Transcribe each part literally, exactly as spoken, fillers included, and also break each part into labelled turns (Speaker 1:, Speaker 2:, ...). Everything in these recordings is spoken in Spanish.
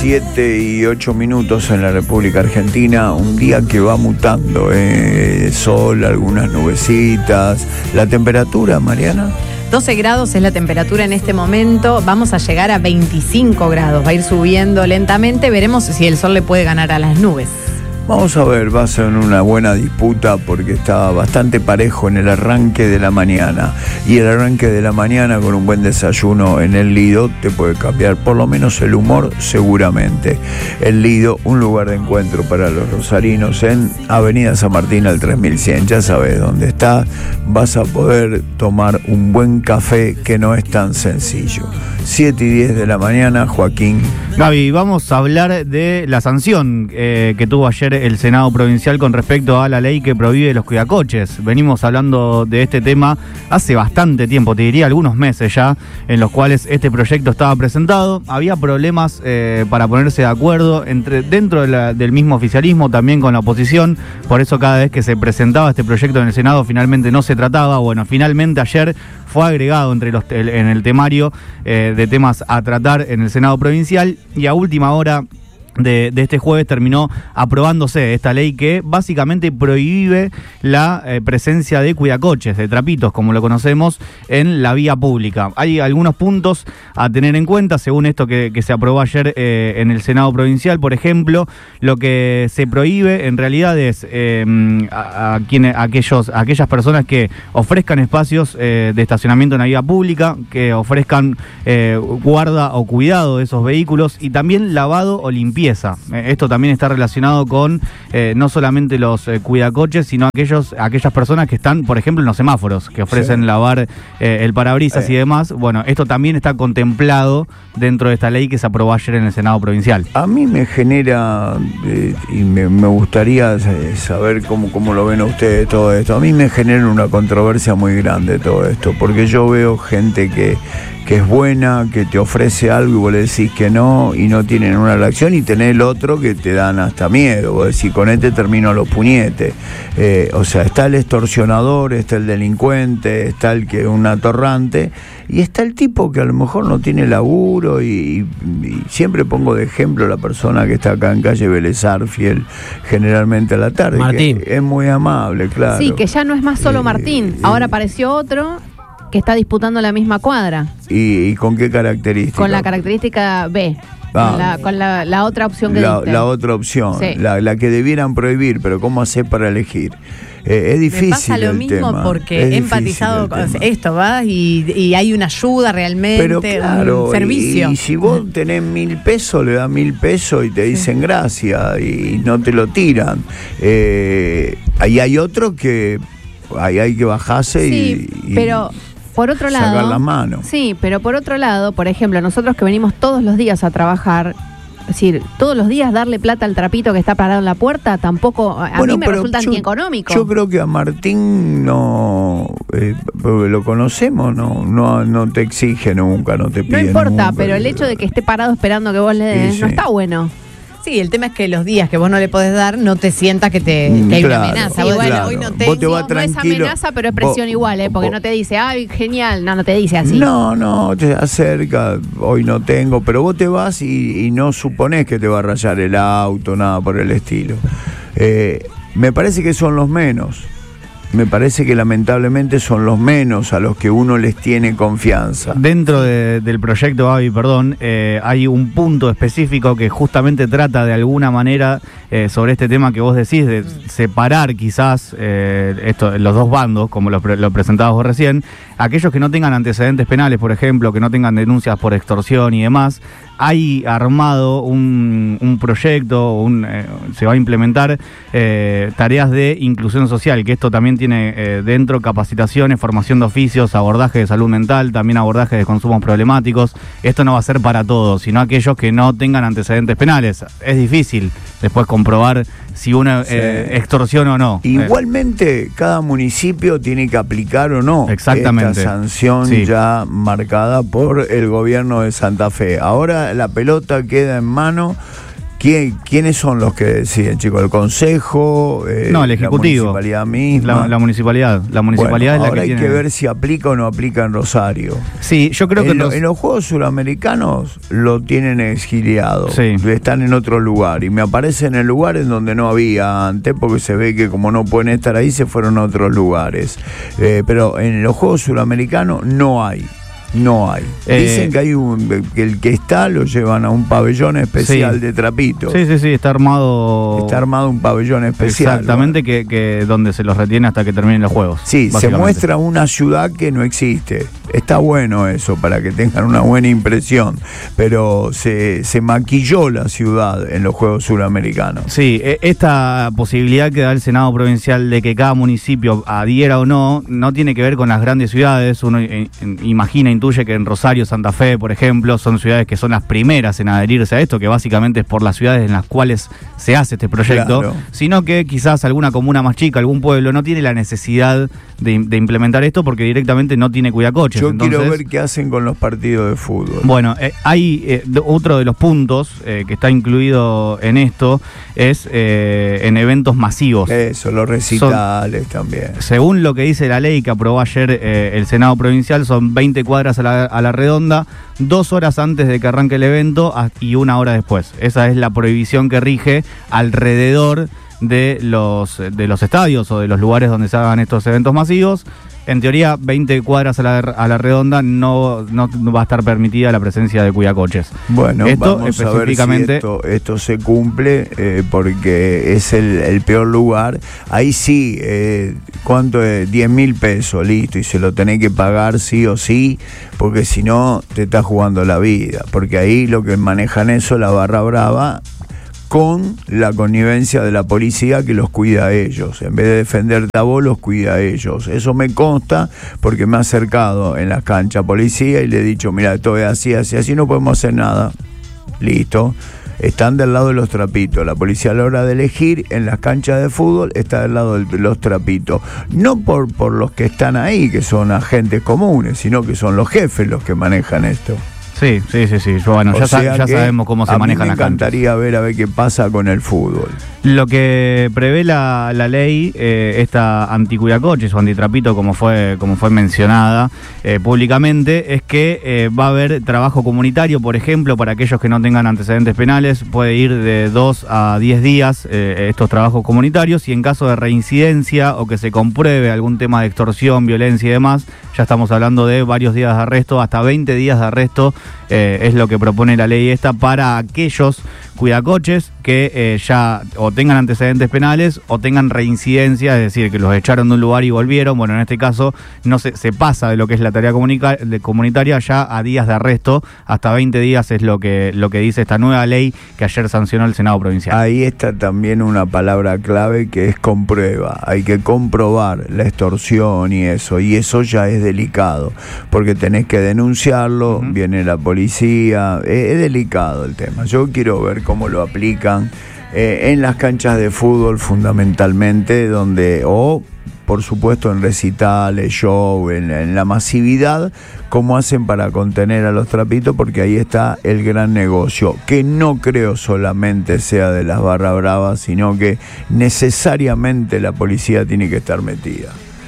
Speaker 1: siete y ocho minutos en la República Argentina, un día que va mutando, eh, sol, algunas nubecitas. ¿La temperatura, Mariana?
Speaker 2: doce grados es la temperatura en este momento, vamos a llegar a veinticinco grados, va a ir subiendo lentamente, veremos si el sol le puede ganar a las nubes.
Speaker 1: Vamos a ver, va a ser una buena disputa porque está bastante parejo en el arranque de la mañana. Y el arranque de la mañana con un buen desayuno en el Lido te puede cambiar por lo menos el humor seguramente. El Lido, un lugar de encuentro para los rosarinos en Avenida San Martín al tres mil cien. Ya sabes dónde está, vas a poder tomar un buen café que no es tan sencillo. siete y diez de la mañana, Joaquín.
Speaker 3: Gaby, vamos a hablar de la sanción eh, que tuvo ayer el Senado Provincial con respecto a la ley que prohíbe los cuidacoches. Venimos hablando de este tema hace bastante tiempo, te diría algunos meses ya, en los cuales este proyecto estaba presentado. Había problemas eh, para ponerse de acuerdo entre dentro de la, del mismo oficialismo, también con la oposición. Por eso cada vez que se presentaba este proyecto en el Senado finalmente no se trataba. Bueno, finalmente ayer fue agregado entre los, el, en el temario eh, de temas a tratar en el Senado Provincial y a última hora De, de este jueves terminó aprobándose esta ley que básicamente prohíbe la eh, presencia de cuidacoches, de trapitos, como lo conocemos, en la vía pública. Hay algunos puntos a tener en cuenta, según esto que, que se aprobó ayer eh, en el Senado Provincial. Por ejemplo, lo que se prohíbe en realidad es eh, a, a, quienes, a, aquellos, a aquellas personas que ofrezcan espacios eh, de estacionamiento en la vía pública, que ofrezcan eh, guarda o cuidado de esos vehículos y también lavado o limpieza. Esto también está relacionado con eh, no solamente los eh, cuidacoches, sino aquellos, aquellas personas que están, por ejemplo, en los semáforos, que ofrecen sí. lavar eh, el parabrisas eh. y demás. Bueno, esto también está contemplado dentro de esta ley que se aprobó ayer en el Senado Provincial.
Speaker 1: A mí me genera, eh, y me, me gustaría saber cómo, cómo lo ven ustedes todo esto, a mí me genera una controversia muy grande todo esto, porque yo veo gente que que es buena, que te ofrece algo y vos le decís que no y no tienen una reacción, y tenés el otro que te dan hasta miedo, vos decís con este termino los puñetes. Eh, o sea, está el extorsionador, está el delincuente, está el que es un atorrante, y está el tipo que a lo mejor no tiene laburo, y, y siempre pongo de ejemplo la persona que está acá en calle Vélez Arfiel, generalmente a la tarde,
Speaker 4: Martín.
Speaker 1: Que es muy amable, claro.
Speaker 2: Sí, que ya no es más solo
Speaker 1: Eh,
Speaker 2: Martín,
Speaker 1: eh,
Speaker 2: ahora apareció otro que está disputando la misma cuadra.
Speaker 1: ¿Y, y con qué característica?
Speaker 2: Con la característica B.
Speaker 1: Ah,
Speaker 2: con la, con la, la otra opción que
Speaker 1: la,
Speaker 2: diste.
Speaker 1: la otra opción,
Speaker 2: sí.
Speaker 1: la, la que debieran prohibir, pero ¿cómo hacer para elegir? Eh, es difícil.
Speaker 2: Me pasa lo
Speaker 1: el
Speaker 2: mismo
Speaker 1: tema.
Speaker 2: porque
Speaker 1: es
Speaker 2: he empatizado con
Speaker 1: tema.
Speaker 2: esto, ¿va? Y, y hay una ayuda realmente,
Speaker 1: pero claro,
Speaker 2: un servicio.
Speaker 1: Y, y si vos tenés mil pesos, le das mil pesos y te dicen sí. gracias y no te lo tiran. Eh, ahí hay otro que ahí hay que bajarse
Speaker 2: sí,
Speaker 1: y, y
Speaker 2: pero por otro lado,
Speaker 1: sacar la mano.
Speaker 2: Sí, pero por otro lado, por ejemplo, nosotros que venimos todos los días a trabajar, es decir, todos los días darle plata al trapito que está parado en la puerta, tampoco, a bueno, mí me resulta antieconómico.
Speaker 1: Yo creo que a Martín no, eh, porque lo conocemos, no, no, no te exige nunca, no te pide.
Speaker 2: No importa,
Speaker 1: nunca,
Speaker 2: pero el hecho de que esté parado esperando que vos le des,
Speaker 1: sí, sí.
Speaker 2: no está bueno. Sí, el tema es que los días que vos no le podés dar, no te sientas que, te, que hay
Speaker 1: claro,
Speaker 2: una amenaza.
Speaker 1: Sí,
Speaker 2: bueno,
Speaker 1: claro.
Speaker 2: hoy no tengo,
Speaker 1: te
Speaker 2: no es amenaza, pero es presión
Speaker 1: vos,
Speaker 2: igual, ¿eh? Porque
Speaker 1: vos,
Speaker 2: no te dice, ay, genial, no, no te dice así.
Speaker 1: No, no, te acerca, hoy no tengo, pero vos te vas y, y no suponés que te va a rayar el auto, nada por el estilo. Eh, me parece que son los menos. Me parece que lamentablemente son los menos a los que uno les tiene confianza.
Speaker 3: Dentro de, del proyecto, Gaby, perdón, eh, hay un punto específico que justamente trata de alguna manera eh, sobre este tema que vos decís, de separar quizás eh, esto, los dos bandos, como lo, lo presentabas vos recién, aquellos que no tengan antecedentes penales, por ejemplo, que no tengan denuncias por extorsión y demás. Hay armado un, un proyecto, un, eh, se va a implementar eh, tareas de inclusión social, que esto también tiene eh, dentro capacitaciones, formación de oficios, abordaje de salud mental, también abordaje de consumos problemáticos. Esto no va a ser para todos, sino aquellos que no tengan antecedentes penales. Es difícil después comprobar si uno sí. eh, extorsiona o no.
Speaker 1: Igualmente, cada municipio tiene que aplicar o no
Speaker 3: exactamente
Speaker 1: esta sanción sí. ya marcada por el gobierno de Santa Fe. Ahora la pelota queda en mano ¿quién, ¿quiénes son los que deciden, chicos? ¿El Consejo? Eh,
Speaker 3: no, el Ejecutivo.
Speaker 1: La municipalidad misma.
Speaker 3: La, la municipalidad. La municipalidad
Speaker 1: bueno,
Speaker 3: es la
Speaker 1: ahora
Speaker 3: que
Speaker 1: hay
Speaker 3: tiene...
Speaker 1: que ver si aplica o no aplica en Rosario.
Speaker 3: Sí, yo creo
Speaker 1: en
Speaker 3: que...
Speaker 1: Lo,
Speaker 3: los...
Speaker 1: en los Juegos Suramericanos lo tienen exiliado.
Speaker 3: Sí.
Speaker 1: Están en otro lugar. Y me aparece en el lugar en donde no había antes, porque se ve que como no pueden estar ahí, se fueron a otros lugares. Eh, pero en los Juegos Suramericanos no hay. No hay.
Speaker 3: Eh,
Speaker 1: Dicen que hay un que el que está lo llevan a un pabellón especial
Speaker 3: sí.
Speaker 1: de trapitos.
Speaker 3: Sí, sí, sí, está armado.
Speaker 1: Está armado un pabellón especial.
Speaker 3: Exactamente, que, que donde se los retiene hasta que terminen los juegos.
Speaker 1: Sí, se muestra una ciudad que no existe. Está bueno eso para que tengan una buena impresión. Pero se, se maquilló la ciudad en los Juegos Suramericanos.
Speaker 3: Sí, esta posibilidad que da el Senado Provincial de que cada municipio adhiera o no, no tiene que ver con las grandes ciudades. Uno eh, imagina, intuye que en Rosario, Santa Fe, por ejemplo, son ciudades que son las primeras en adherirse a esto, que básicamente es por las ciudades en las cuales se hace este proyecto, claro. Sino que quizás alguna comuna más chica, algún pueblo, no tiene la necesidad de, de implementar esto porque directamente no tiene cuidacoches.
Speaker 1: Yo
Speaker 3: Entonces,
Speaker 1: quiero ver qué hacen con los partidos de fútbol.
Speaker 3: Bueno, eh, hay eh, otro de los puntos eh, que está incluido en esto, es eh, en eventos masivos.
Speaker 1: Eso, los recitales son, también.
Speaker 3: Según lo que dice la ley que aprobó ayer eh, el Senado Provincial, son veinte cuadras a la, a la redonda, dos horas antes de que arranque el evento y una hora después. Esa es la prohibición que rige alrededor de los, de los estadios o de los lugares donde se hagan estos eventos masivos. En teoría, veinte cuadras a la, a la redonda no, no va a estar permitida la presencia de cuidacoches.
Speaker 1: Bueno,
Speaker 3: esto
Speaker 1: vamos
Speaker 3: específicamente,
Speaker 1: a ver si esto, esto se cumple, eh, porque es el, el peor lugar. Ahí sí, eh, ¿cuánto es? diez mil pesos, listo, y se lo tenés que pagar sí o sí, porque si no te estás jugando la vida. Porque ahí lo que manejan eso, la barra brava, con la connivencia de la policía que los cuida a ellos. En vez de defenderte a vos, los cuida a ellos. Eso me consta porque me ha acercado en las canchas policía y le he dicho, mira, esto es así, así, así, no podemos hacer nada. Listo. Están del lado de los trapitos. La policía a la hora de elegir en las canchas de fútbol está del lado de los trapitos. No por, por los que están ahí, que son agentes comunes, sino que son los jefes los que manejan esto.
Speaker 3: Sí, sí, sí, sí. Bueno, ya, sa- ya sabemos cómo se manejan las canchas.
Speaker 1: A mí me encantaría ver a ver qué pasa con el fútbol.
Speaker 3: Lo que prevé la, la ley, eh, esta anticuidacoches o antitrapito, como fue, como fue mencionada eh, públicamente, es que eh, va a haber trabajo comunitario, por ejemplo, para aquellos que no tengan antecedentes penales, puede ir de dos a diez días eh, estos trabajos comunitarios, y en caso de reincidencia o que se compruebe algún tema de extorsión, violencia y demás, ya estamos hablando de varios días de arresto, hasta veinte días de arresto. Eh, es lo que propone la ley esta para aquellos cuidacoches que eh, ya o tengan antecedentes penales o tengan reincidencia, es decir, que los echaron de un lugar y volvieron. Bueno, en este caso no se, se pasa de lo que es la tarea comunica- de comunitaria ya a días de arresto, hasta veinte días es lo que, lo que dice esta nueva ley que ayer sancionó el Senado Provincial.
Speaker 1: Ahí está también una palabra clave que es comprueba. Hay que comprobar la extorsión y eso, y eso ya es delicado, porque tenés que denunciarlo, uh-huh. Viene la policía, es, es delicado el tema. Yo quiero ver cómo lo aplican eh, en las canchas de fútbol fundamentalmente, donde o por supuesto en recitales, show, en, en la masividad, cómo hacen para contener a los trapitos, porque ahí está el gran negocio, que no creo solamente sea de las barras bravas, sino que necesariamente la policía tiene que estar metida.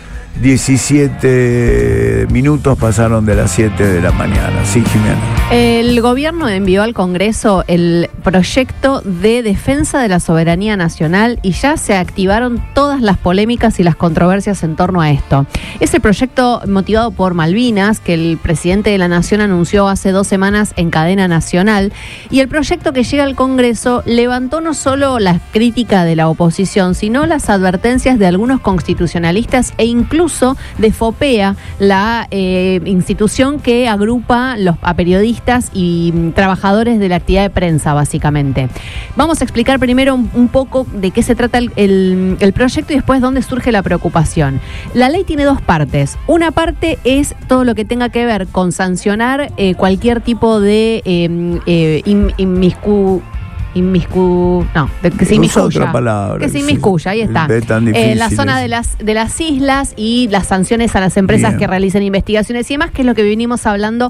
Speaker 1: diecisiete minutos pasaron de las siete de la mañana. Sí, Jimena.
Speaker 2: El gobierno envió al Congreso el proyecto de defensa de la soberanía nacional y ya se activaron todas las polémicas y las controversias en torno a esto. Es el proyecto motivado por Malvinas, que el presidente de la Nación anunció hace dos semanas en cadena nacional, y el proyecto que llega al Congreso levantó no solo la crítica de la oposición, sino las advertencias de algunos constitucionalistas e incluso de FOPEA, la eh, institución que agrupa los, a periodistas y mm, trabajadores de la actividad de prensa, básicamente. Vamos a explicar primero un, un poco de qué se trata el, el, el proyecto y después dónde surge la preocupación. La ley tiene dos partes. Una parte es todo lo que tenga que ver con sancionar eh, cualquier tipo de eh, eh, in, inmiscu... Inmiscu... No, de, que se inmiscuya.
Speaker 1: Usa otra palabra.
Speaker 2: Que se inmiscuya, ahí está.
Speaker 1: Eh,
Speaker 2: en la zona de las, de las islas y las sanciones a las empresas Bien. que realicen investigaciones y demás, que es lo que venimos hablando todo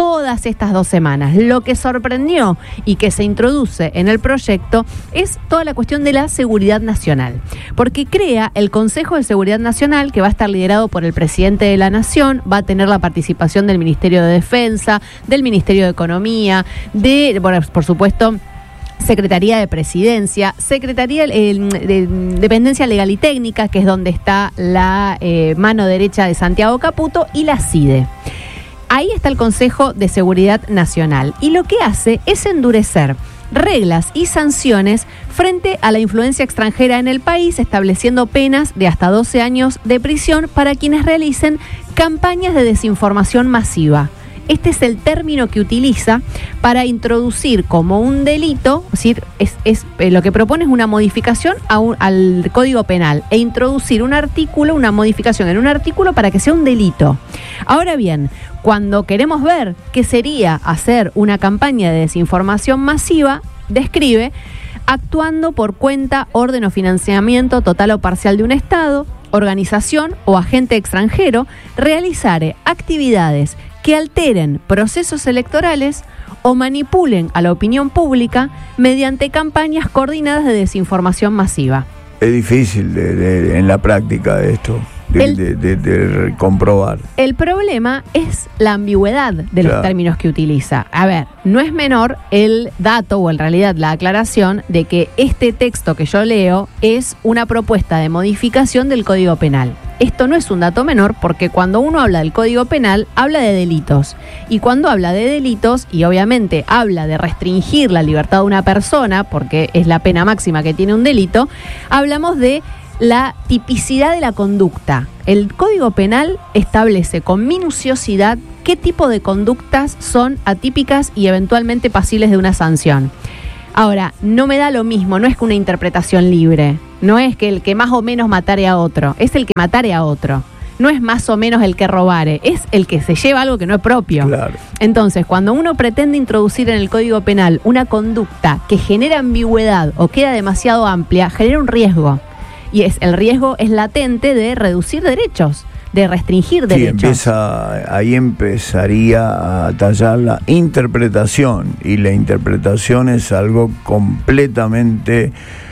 Speaker 2: todas estas dos semanas. Lo que sorprendió y que se introduce en el proyecto es toda la cuestión de la seguridad nacional, porque crea el Consejo de Seguridad Nacional, que va a estar liderado por el presidente de la Nación, va a tener la participación del Ministerio de Defensa, del Ministerio de Economía, de, bueno, por supuesto, Secretaría de Presidencia, Secretaría eh, de Dependencia Legal y Técnica, que es donde está la eh, mano derecha de Santiago Caputo, y la CIDE. Ahí está el Consejo de Seguridad Nacional, y lo que hace es endurecer reglas y sanciones frente a la influencia extranjera en el país, estableciendo penas de hasta doce años de prisión para quienes realicen campañas de desinformación masiva. Este es el término que utiliza para introducir como un delito, es decir, es, es, eh, lo que propone es una modificación a un, al Código Penal e introducir un artículo, una modificación en un artículo para que sea un delito. Ahora bien, cuando queremos ver qué sería hacer una campaña de desinformación masiva, describe actuando por cuenta, orden o financiamiento total o parcial de un Estado, organización o agente extranjero, realizar actividades que alteren procesos electorales o manipulen a la opinión pública mediante campañas coordinadas de desinformación masiva.
Speaker 1: Es difícil de, de, en la práctica esto, de, el, de, de, de comprobar.
Speaker 2: El problema es la ambigüedad de claro. los términos que utiliza. A ver, no es menor el dato, o en realidad la aclaración, de que este texto que yo leo es una propuesta de modificación del Código Penal. Esto no es un dato menor porque cuando uno habla del Código Penal, habla de delitos. Y cuando habla de delitos, y obviamente habla de restringir la libertad de una persona, porque es la pena máxima que tiene un delito, hablamos de la tipicidad de la conducta. El Código Penal establece con minuciosidad qué tipo de conductas son atípicas y eventualmente pasibles de una sanción. Ahora, no me da lo mismo, no es que una interpretación libre, no es que el que más o menos matare a otro, es el que matare a otro. No es más o menos el que robare, es el que se lleva algo que no es propio.
Speaker 1: Claro.
Speaker 2: Entonces, cuando uno pretende introducir en el Código Penal una conducta que genera ambigüedad o queda demasiado amplia, genera un riesgo. Y es el riesgo es latente de reducir derechos, de restringir derechos.
Speaker 1: Sí, empieza, ahí empezaría a tallar la interpretación, y la interpretación es algo completamente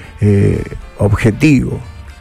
Speaker 1: eh, objetivo.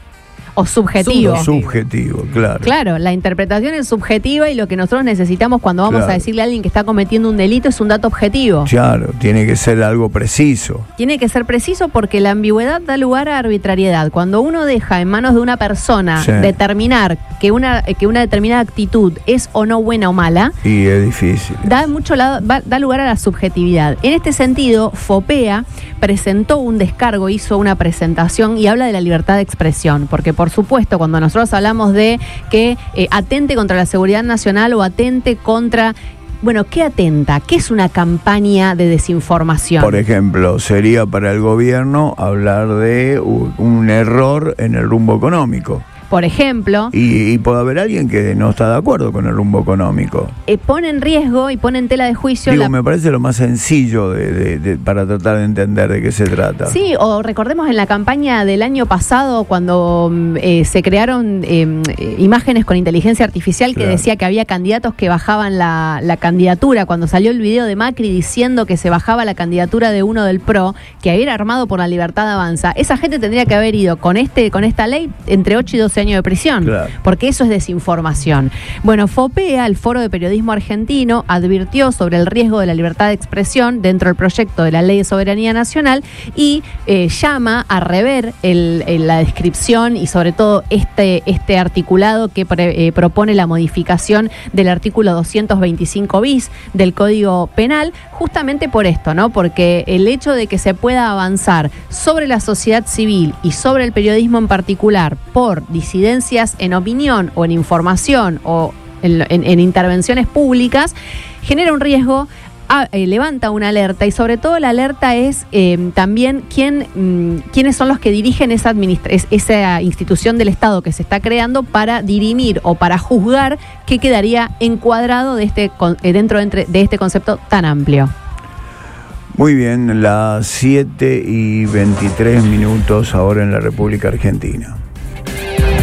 Speaker 2: O subjetivo.
Speaker 1: O subjetivo, claro.
Speaker 2: Claro, la interpretación es subjetiva y lo que nosotros necesitamos cuando vamos
Speaker 1: claro.
Speaker 2: a decirle a alguien que está cometiendo un delito es un dato objetivo.
Speaker 1: Claro, tiene que ser algo preciso.
Speaker 2: Tiene que ser preciso porque la ambigüedad da lugar a arbitrariedad. Cuando uno deja en manos de una persona sí. determinar que una, que una determinada actitud es o no buena o mala,
Speaker 1: y es difícil.
Speaker 2: Da, mucho lado, va, da lugar a la subjetividad. En este sentido, FOPEA presentó un descargo, hizo una presentación y habla de la libertad de expresión, porque por supuesto, cuando nosotros hablamos de que eh, atente contra la seguridad nacional o atente contra... Bueno, ¿qué atenta? ¿Qué es una campaña de desinformación?
Speaker 1: Por ejemplo, sería para el gobierno hablar de un error en el rumbo económico.
Speaker 2: Por ejemplo...
Speaker 1: Y, y puede haber alguien que no está de acuerdo con el rumbo económico.
Speaker 2: Eh, pone en riesgo y pone en tela de juicio...
Speaker 1: Digo,
Speaker 2: la...
Speaker 1: me parece lo más sencillo de, de, de, para tratar de entender de qué se trata.
Speaker 2: Sí, o recordemos en la campaña del año pasado, cuando eh, se crearon eh, imágenes con inteligencia artificial que claro. decía que había candidatos que bajaban la, la candidatura, cuando salió el video de Macri diciendo que se bajaba la candidatura de uno del P R O, que había armado por la Libertad Avanza. Esa gente tendría que haber ido con, este, con esta ley entre ocho y doce años de prisión, claro. porque eso es desinformación. Bueno, FOPEA, el Foro de Periodismo Argentino, advirtió sobre el riesgo de la libertad de expresión dentro del proyecto de la Ley de Soberanía Nacional y eh, llama a rever el, el, la descripción y sobre todo este, este articulado que pre, eh, propone la modificación del artículo doscientos veinticinco bis del Código Penal, justamente por esto, ¿no? Porque el hecho de que se pueda avanzar sobre la sociedad civil y sobre el periodismo en particular por disidencias en opinión o en información o en, en, en intervenciones públicas, genera un riesgo, a, eh, levanta una alerta y sobre todo la alerta es eh, también quién, mmm, quiénes son los que dirigen esa, administra- es, esa institución del Estado que se está creando para dirimir o para juzgar qué quedaría encuadrado de este, con, eh, dentro de, entre, de este concepto tan amplio.
Speaker 1: Muy bien, las siete y veintitrés minutos ahora en la República Argentina.